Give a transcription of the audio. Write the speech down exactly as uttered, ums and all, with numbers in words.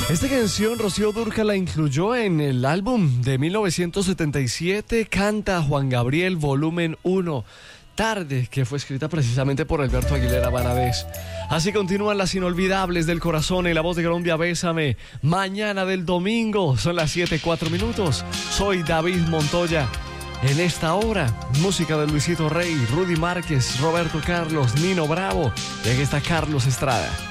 Esta canción Rocío Dúrcal la incluyó en el álbum de mil novecientos setenta y siete, Canta Juan Gabriel Volumen uno, Tarde, que fue escrita precisamente por Alberto Aguilera Valadez. Así continúan las inolvidables del corazón y la voz de Colombia, Bésame. Mañana del domingo, son las siete, cuatro minutos. Soy David Montoya. En esta hora, música de Luisito Rey, Rudy Márquez, Roberto Carlos, Nino Bravo, y aquí está Carlos Estrada.